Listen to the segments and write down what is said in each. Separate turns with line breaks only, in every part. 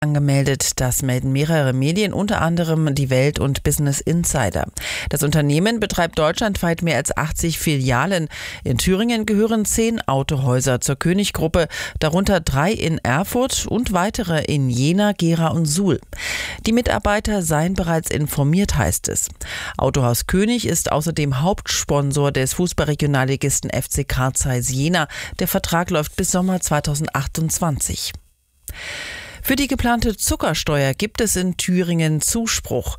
angemeldet. Das melden mehrere Medien, unter anderem die Welt und Business Insider. Das Unternehmen betreibt deutschlandweit mehr als 80 Filialen. In Thüringen gehören 10 Autohäuser zur König-Gruppe, darunter 3 in Erfurt und weitere in Jena, Gera und Suhl. Die Mitarbeiter seien bereits informiert, heißt es. Autohaus König ist außerdem Hauptsponsor des Fußballregionalligisten FC Carl Zeiss Jena. Der Vertrag läuft bis Sommer 2028. Für die geplante Zuckersteuer gibt es in Thüringen Zuspruch.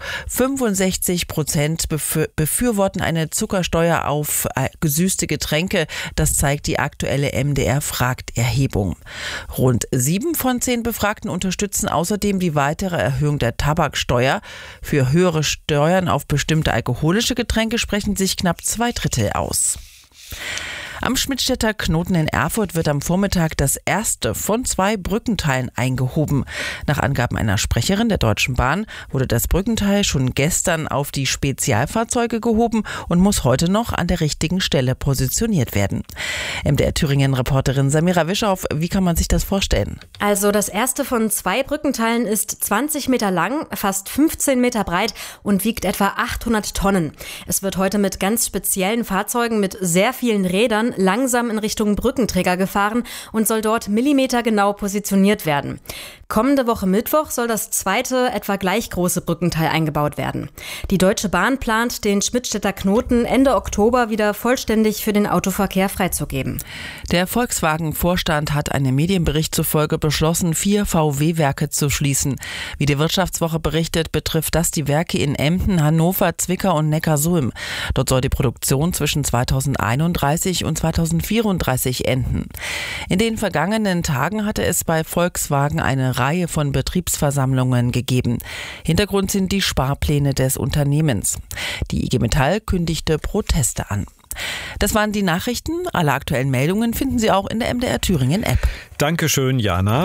65% befürworten eine Zuckersteuer auf gesüßte Getränke. Das zeigt die aktuelle MDR-Fragt-Erhebung. Rund 7 von 10 Befragten unterstützen außerdem die weitere Erhöhung der Tabaksteuer. Für höhere Steuern auf bestimmte alkoholische Getränke sprechen sich knapp 2/3 aus. Am Schmidtstädter Knoten in Erfurt wird am Vormittag das erste von 2 Brückenteilen eingehoben. Nach Angaben einer Sprecherin der Deutschen Bahn wurde das Brückenteil schon gestern auf die Spezialfahrzeuge gehoben und muss heute noch an der richtigen Stelle positioniert werden. MDR Thüringen-Reporterin Samira Wischow, wie kann man sich das vorstellen?
Also das erste von 2 Brückenteilen ist 20 Meter lang, fast 15 Meter breit und wiegt etwa 800 Tonnen. Es wird heute mit ganz speziellen Fahrzeugen mit sehr vielen Rädern langsam in Richtung Brückenträger gefahren und soll dort millimetergenau positioniert werden. Kommende Woche Mittwoch soll das zweite, etwa gleich große Brückenteil eingebaut werden. Die Deutsche Bahn plant, den Schmidtstädter Knoten Ende Oktober wieder vollständig für den Autoverkehr freizugeben.
Der Volkswagen-Vorstand hat einem Medienbericht zufolge beschlossen, 4 VW-Werke zu schließen. Wie die Wirtschaftswoche berichtet, betrifft das die Werke in Emden, Hannover, Zwickau und Neckarsulm. Dort soll die Produktion zwischen 2031 und 2034 enden. In den vergangenen Tagen hatte es bei Volkswagen eine Reihe von Betriebsversammlungen gegeben. Hintergrund sind die Sparpläne des Unternehmens. Die IG Metall kündigte Proteste an. Das waren die Nachrichten. Alle aktuellen Meldungen finden Sie auch in der MDR Thüringen App.
Dankeschön, Jana.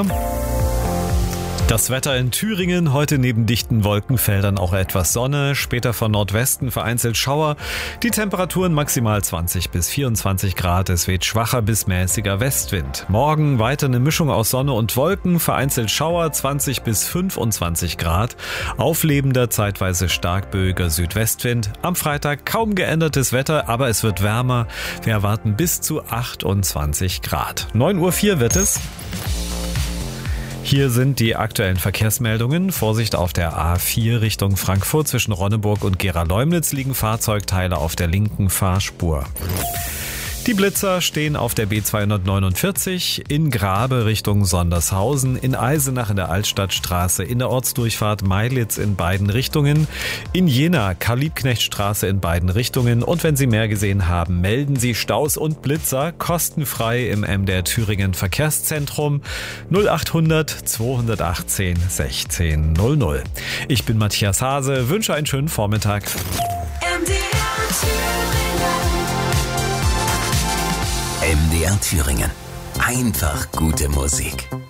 Das Wetter in Thüringen, heute neben dichten Wolkenfeldern auch etwas Sonne, später von Nordwesten vereinzelt Schauer. Die Temperaturen maximal 20 bis 24 Grad, es weht schwacher bis mäßiger Westwind. Morgen weiter eine Mischung aus Sonne und Wolken, vereinzelt Schauer 20 bis 25 Grad. Auflebender, zeitweise stark böiger Südwestwind. Am Freitag kaum geändertes Wetter, aber es wird wärmer. Wir erwarten bis zu 28 Grad. 9:04 Uhr wird es. Hier sind die aktuellen Verkehrsmeldungen. Vorsicht auf der A4 Richtung Frankfurt. Zwischen Ronneburg und Gera-Leumnitz liegen Fahrzeugteile auf der linken Fahrspur. Die Blitzer stehen auf der B249 in Grabe Richtung Sondershausen, in Eisenach in der Altstadtstraße, in der Ortsdurchfahrt Meilitz in beiden Richtungen, in Jena Karl-Liebknecht-Straße in beiden Richtungen. Und wenn Sie mehr gesehen haben, melden Sie Staus und Blitzer kostenfrei im MDR Thüringen Verkehrszentrum 0800 218 1600. Ich bin Matthias Hase, wünsche einen schönen Vormittag.
MDR Thüringen. Einfach gute Musik.